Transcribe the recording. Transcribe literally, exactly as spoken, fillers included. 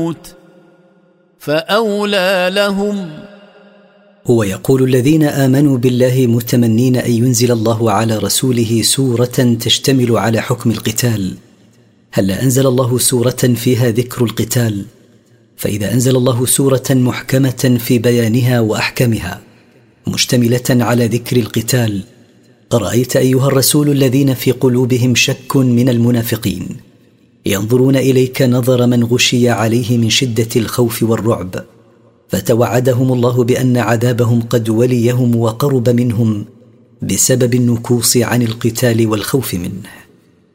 الموت فأولى لهم. هو يقول الذين آمنوا بالله متمنين أن ينزل الله على رسوله سورة تشتمل على حكم القتال، هل أنزل الله سورة فيها ذكر القتال؟ فإذا أنزل الله سورة محكمة في بيانها وأحكامها مشتملة على ذكر القتال، أرأيت أيها الرسول الذين في قلوبهم شك من المنافقين ينظرون إليك نظر من غشي عليه من شدة الخوف والرعب، فتوعدهم الله بأن عذابهم قد وليهم وقرب منهم بسبب النكوص عن القتال والخوف منه.